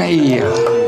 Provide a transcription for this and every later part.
哎呀，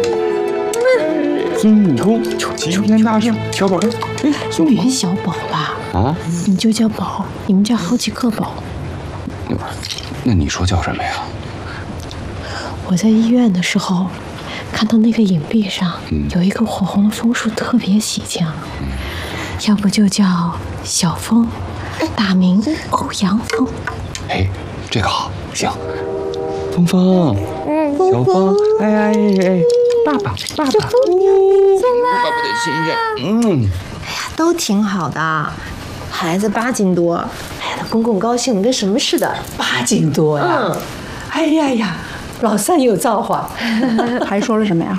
孙悟空齐天大圣，小宝贝，哎，孙悟空别小宝啦， 啊， 你就叫宝，你们家好几个宝。 那你说叫什么呀？ 我在医院的时候，看到那个影壁上有一个火红的枫树，特别喜庆。要不就叫小枫，大名欧阳锋。 哎，这个好，行。峰峰，小峰，哎，爸爸，爸爸，爸爸的心愿， 都挺好的，孩子8斤多，哎呀，公公高兴跟什么似的。 8斤多呀！哎呀，老三有造化。 还说了什么呀？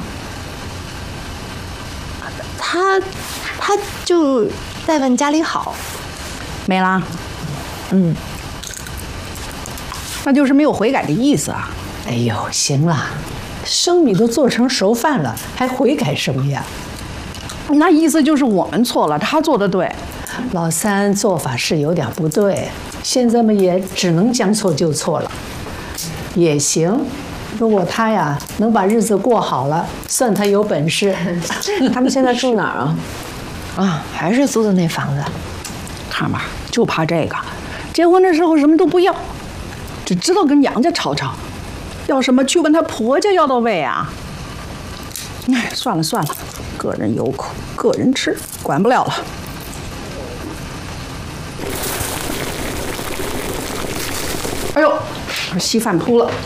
他就在问家里好。 没啦。那就是没有悔改的意思啊。 哎呦，行了，生米都做成熟饭了，还悔改什么呀？ 那意思就是我们错了，他做的对。 老三做法是有点不对，现在嘛也只能将错就错了。也行，如果他呀能把日子过好了，算他有本事。 他们现在住哪儿啊？啊，还是租的那房子。 看吧，就怕这个，结婚的时候什么都不要，只知道跟杨家吵吵，要什么去问他婆家要到位啊。哎，算了，个人有口，个人吃，管不了了。哎呦，稀饭扑了！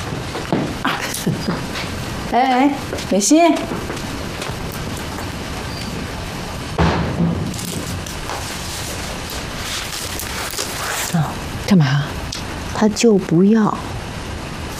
哎，美心， 干嘛？ 他就不要。